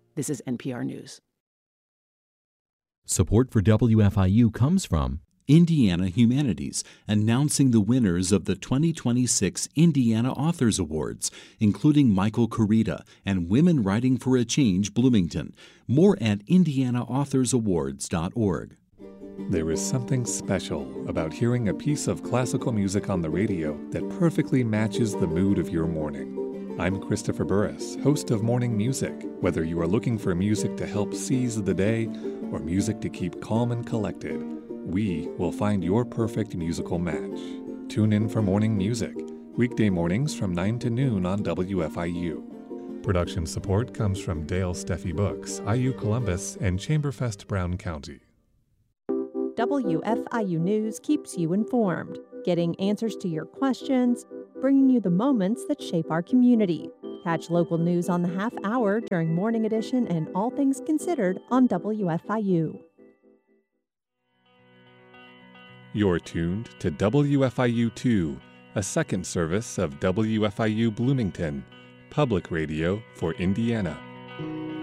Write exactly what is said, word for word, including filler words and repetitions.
This is N P R News. Support for W F I U comes from Indiana Humanities, announcing the winners of the twenty twenty-six Indiana Authors Awards, including Michael Kurita and Women Writing for a Change Bloomington. More at indiana authors awards dot org. There is something special about hearing a piece of classical music on the radio that perfectly matches the mood of your morning. I'm Christopher Burris, host of Morning Music. Whether you are looking for music to help seize the day or music to keep calm and collected, we will find your perfect musical match. Tune in for Morning Music, weekday mornings from nine to noon on W F I U. Production support comes from Dale Steffi Books, I U Columbus, and Chamberfest Brown County. W F I U News keeps you informed, getting answers to your questions, bringing you the moments that shape our community. Catch local news on the half hour during Morning Edition and All Things Considered on W F I U. You're tuned to W F I U two, a second service of W F I U Bloomington, public radio for Indiana.